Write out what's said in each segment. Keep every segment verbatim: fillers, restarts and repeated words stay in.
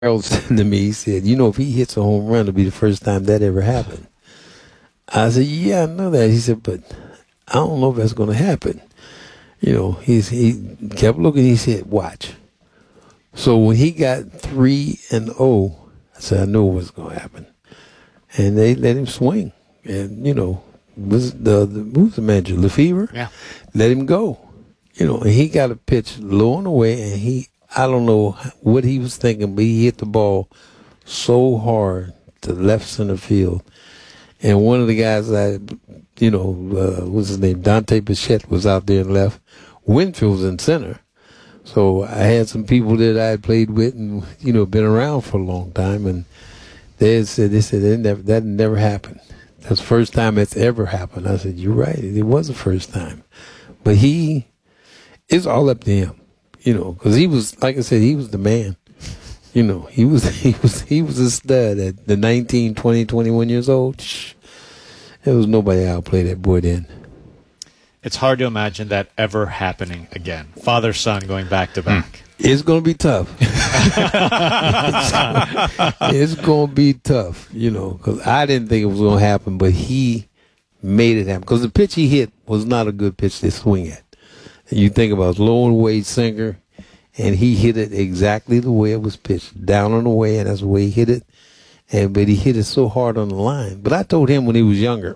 Harold said to me, he said, you know, if he hits a home run, it'll be the first time that ever happened. I said, yeah, I know that. He said, but I don't know if that's going to happen. You know, he's, he kept looking. He said, watch. So when he got three and oh, I said, I knew it was going to happen. And they let him swing. And, you know, was the, the who was the manager? Lefevre? Yeah. Let him go. You know, and he got a pitch low and away, and he, I don't know what he was thinking, but he hit the ball so hard to left center field. And one of the guys I, you know, uh, what's his name? Dante Bichette was out there and left. Winfield was in center. So I had some people that I had played with and, you know, been around for a long time. And they said, they said, it never, that never happened. That's the first time it's ever happened. I said, you're right. It was the first time. But he, it's all up to him, you know, because he was, like I said, he was the man. You know, he was he was he was a stud at the nineteen, twenty, twenty-one years old. Shh, there was nobody outplay that boy then. It's hard to imagine that ever happening again. Father son going back to back. It's gonna be tough. It's gonna be tough, you know, because I didn't think it was gonna happen, but he made it happen. Because the pitch he hit was not a good pitch to swing at. And you think about low and away sinker. And he hit it exactly the way it was pitched, down on the way, and that's the way he hit it. And but he hit it so hard on the line. But I told him when he was younger,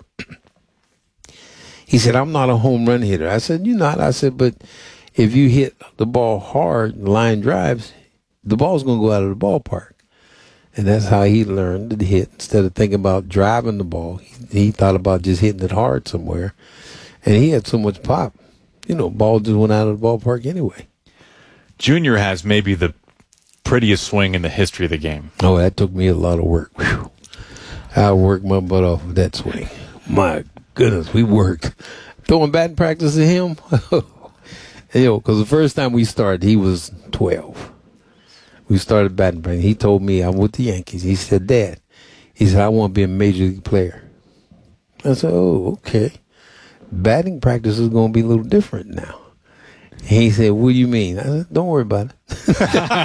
he said, I'm not a home run hitter. I said, you're not. I said, but if you hit the ball hard, line drives, the ball's going to go out of the ballpark. And that's how he learned to hit. Instead of thinking about driving the ball, he, he thought about just hitting it hard somewhere. And he had so much pop. You know, ball just went out of the ballpark anyway. Junior has maybe the prettiest swing in the history of the game. Oh, that took me a lot of work. Whew. I worked my butt off of that swing. My goodness, we worked. Throwing batting practice at him. You know, because the first time we started, he was twelve. We started batting practice. He told me, I'm with the Yankees. He said, Dad, he said, I want to be a major league player. I said, oh, okay. Batting practice is going to be a little different now. He said, what do you mean? I said, don't worry about it.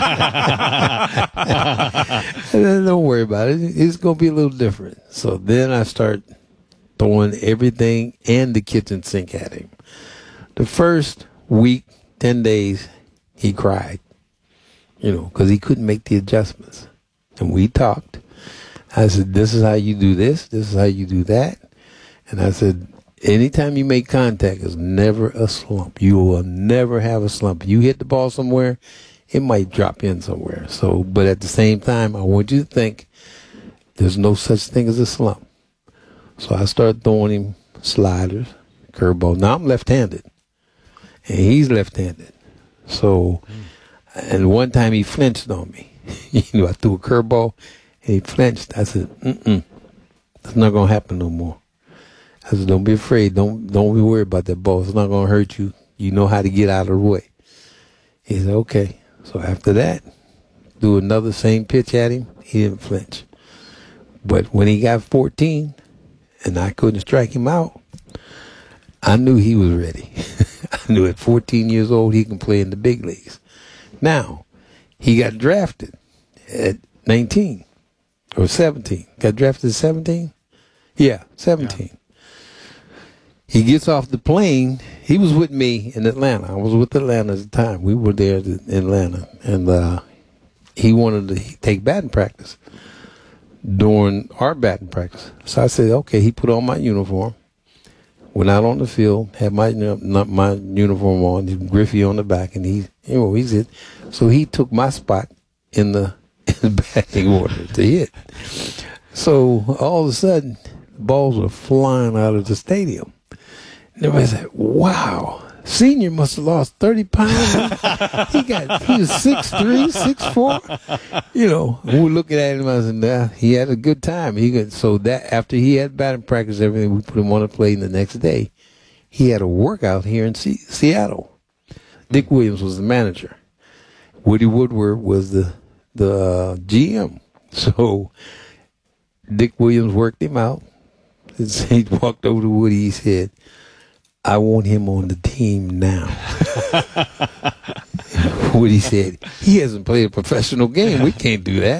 I said, don't worry about it. It's going to be a little different. So then I start throwing everything and the kitchen sink at him. The first week, ten days, he cried, you know, because he couldn't make the adjustments. And we talked. I said, this is how you do this. This is how you do that. And I said, anytime you make contact, it's never a slump. You will never have a slump. You hit the ball somewhere, it might drop in somewhere. So, but at the same time, I want you to think there's no such thing as a slump. So I started throwing him sliders, curveball. Now I'm left-handed, and he's left-handed. So, and one time he flinched on me. You know, I threw a curveball, and he flinched. I said, mm-mm, that's not going to happen no more. I said, don't be afraid. Don't don't be worried about that ball. It's not going to hurt you. You know how to get out of the way. He said, okay. So after that, do another same pitch at him. He didn't flinch. But when he got fourteen and I couldn't strike him out, I knew he was ready. I knew at fourteen years old he can play in the big leagues. Now, he got drafted at nineteen or seventeen. Got drafted at seventeen? Yeah, seventeen. Yeah. He gets off the plane. He was with me in Atlanta. I was with Atlanta at the time. We were there in Atlanta. And uh, he wanted to take batting practice during our batting practice. So I said, okay. He put on my uniform, went out on the field, had my my uniform on, Griffey on the back, and he, you know, he's it. So he took my spot in the, in the batting order to hit. So all of a sudden, balls were flying out of the stadium. Everybody said, wow, Senior must have lost thirty pounds. he got he was six three, six four. You know, we were looking at him, I said, nah, he had a good time. He got, so that after he had batting practice, everything, we put him on a plane the next day. He had a workout here in C- Seattle. Dick Williams was the manager. Woody Woodward was the, the uh, G M. So Dick Williams worked him out. He walked over to Woody, he said, I want him on the team now. Woody said, he hasn't played a professional game. We can't do that.